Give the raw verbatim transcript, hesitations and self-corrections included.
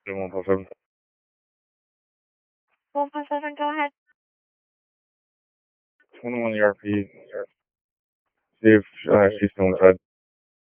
Do one plus seven. one plus seven, go ahead. twenty-one E R P. See if uh, she's still inside.